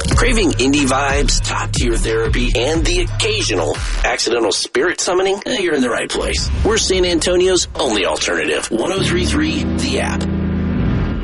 Craving indie vibes, top-tier therapy, and the occasional accidental spirit summoning? You're in the right place. We're San Antonio's only alternative. 103.3 The App.